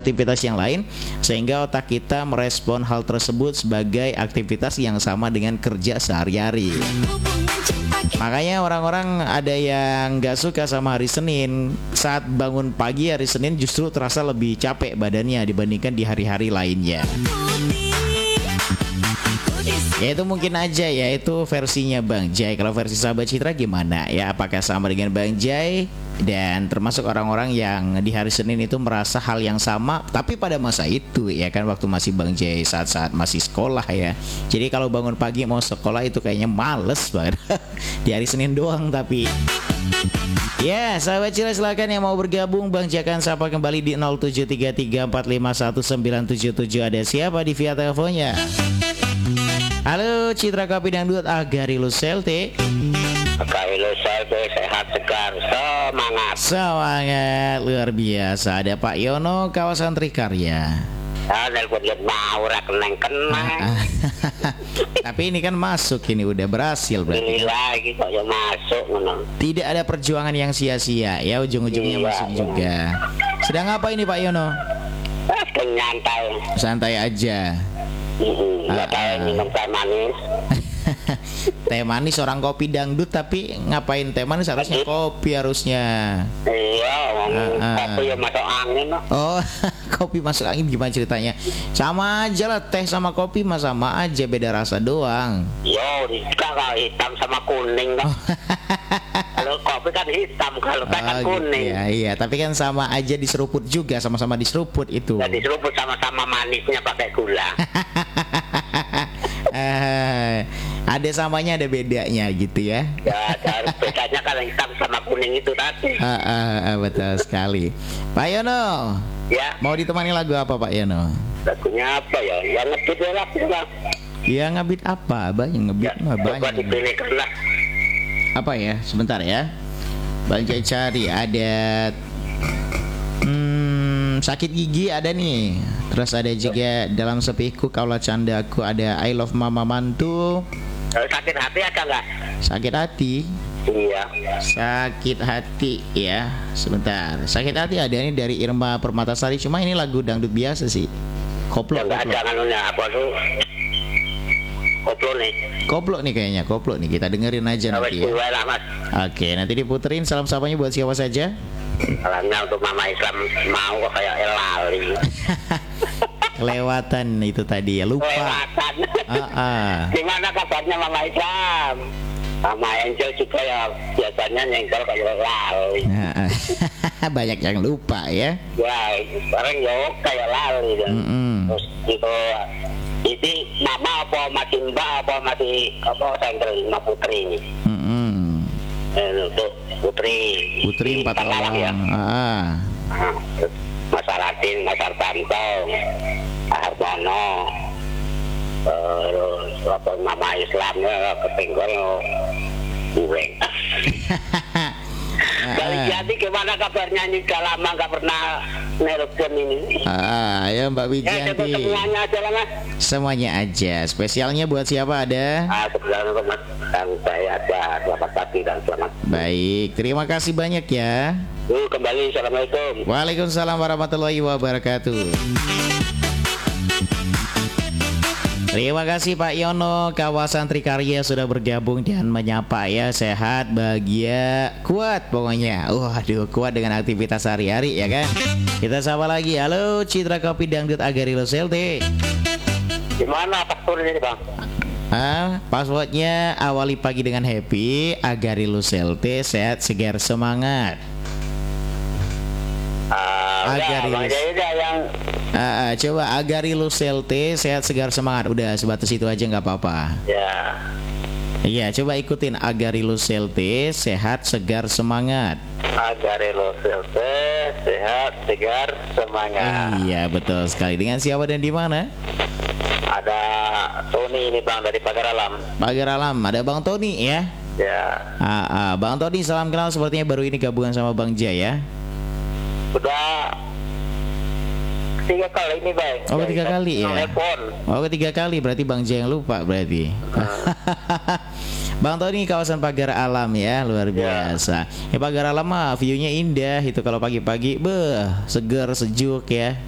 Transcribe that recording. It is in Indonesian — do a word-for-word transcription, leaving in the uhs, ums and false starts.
aktivitas yang lain, sehingga otak kita merespon hal tersebut sebagai aktivitas yang sama dengan kerja sehari-hari. Makanya orang-orang ada yang gak suka sama hari Senin. Saat bangun pagi hari Senin justru terasa lebih capek badannya dibandingkan di hari-hari lainnya. Ya itu mungkin aja ya, itu versinya Bang Jai. Kalau versi sahabat Citra gimana ya? Apakah sama dengan Bang Jai? Dan termasuk orang-orang yang di hari Senin itu merasa hal yang sama, tapi pada masa itu ya kan, waktu masih Bang Jai saat-saat masih sekolah ya. Jadi kalau bangun pagi mau sekolah itu kayaknya males banget. Di hari Senin doang tapi. Ya, sahabat Citra silakan yang mau bergabung, Bang Jai akan sapa kembali di nol tujuh tiga tiga empat lima satu sembilan tujuh tujuh. Ada siapa di via teleponnya? Halo Citra Kopi Dangdut, Agari Luselte. Agari Luselte, sehat segar, semangat. Semangat luar biasa. Ada Pak Yono, kawasan Trikarya. Ah, nelpon lihat mau rak keneng-keneng. Tapi ini kan masuk, ini udah berhasil berarti. Ini lagi kok yang masuk menang. Tidak ada perjuangan yang sia-sia ya, ujung-ujungnya iya, masuk juga. Sedang apa ini Pak Yono? Ah, nyantai. Santai aja. Nggak tahu minum teh manis. Teh manis orang kopi dangdut, tapi ngapain teh manis? Harusnya kopi harusnya. Iya, uh, uh. kopi yang masuk angin. Oh, kopi masuk angin gimana ceritanya? Sama aja lah, teh sama kopi mah sama aja, beda rasa doang. Yo, kalau hitam sama kuning lah. Kalau kopi kan hitam, kalau teh kan oh, kuning. Gitu ya, iya, tapi kan sama aja diseruput juga, sama-sama diseruput itu. Ya, diseruput sama-sama manisnya pakai gula. eh, ada samanya ada bedanya gitu ya. Ya, ada bedanya kalau hitam sama kuning itu tadi. Uh, uh, uh, betul sekali. Pak Yono. Ya. Mau ditemani lagu apa Pak Yono? Lagunya apa ya? Yang ngebit ya lah. Ya ngebit apa? Banyak ngebit ya, mah banyak. Dipilihkan lah. Apa ya? Sebentar ya. Bang Jai cari ada. Hmm, sakit gigi ada nih. Terus ada juga dalam sepiku kaulah candaku, ada I love mama mantu. Sakit hati ada nggak? Sakit hati. Iya. Sakit hati ya. Sebentar. Sakit hati ada ini dari Irma Permatasari. Cuma ini lagu dangdut biasa sih. Koplo. Enggak ada nganunya apa tuh? Koplo nih. Koplo nih kayaknya. Koplo nih. Kita dengerin aja nanti ya. Oke, nanti diputerin salam sapanya buat siapa saja? Salamnya untuk Mama Islam mau kok kayak lali. Kelewatan itu tadi ya, lupa. Kelewatan. Uh-uh. Gimana kabarnya Mama Islam? Mama Angel juga ya biasanya nyenggol kayak lali. Uh-uh. Banyak yang lupa ya. Ya, sekarang ya kayak lali kan. Mm-hmm. Terus itu ini Mama apa masih Mbak apa masih apa Sandra Lima Putri ini. Mm-hmm. Eh, untuk Putri. Putri empat orang ya. Ah. Mas Aladin, Mas Artanto, Harmono, terus apa Mama Islamnya ketinggal goreng. Balik jadi gimana kabarnya, ini udah lama nggak pernah nelpon ini. Ah, ya Mbak Wijanti. Ya, semuanya aja lah Mas. Semuanya aja. Spesialnya buat siapa ada? Ah, sebenarnya untuk Mas dan saya ada. Selamat pagi dan selamat. Baik, terima kasih banyak ya. Uh, kembali, assalamualaikum. Waalaikumsalam warahmatullahi wabarakatuh. Terima kasih Pak Yono, kawasan Trikarya sudah bergabung dan menyapa ya. Sehat, bahagia, kuat pokoknya. Waduh, kuat dengan aktivitas sehari-hari ya kan. Kita sapa lagi. Halo Citra Kopi Dangdut Agari Luselte. Gimana passwordnya ini Bang? Ah, passwordnya awali pagi dengan happy, Agari Luselte, sehat, segar, semangat. Uh, Agari udah, yang uh, uh, coba Agari Luselte, sehat segar semangat. Udah sebatas itu aja nggak apa-apa. Ya. Iya, coba ikutin Agari Luselte, sehat segar semangat. Agari Luselte, sehat segar semangat. Iya, betul sekali. Dengan siapa dan di mana? Ada Tony ini Bang dari Pagar Alam. Pagar Alam, ada Bang Tony ya. Ya. Ah, ah, Bang Tony, salam kenal, sepertinya baru ini gabungan sama Bang Jai ya. Udah ketiga kali ini Bang. Oh ketiga kali ya. Telepon. Oh ketiga kali, berarti Bang Jai yang lupa berarti. Hmm. Bang Tony kawasan Pagar Alam ya, luar biasa. Ya, ya Pagar Alam mah view-nya indah itu kalau pagi-pagi, beh, segar sejuk ya.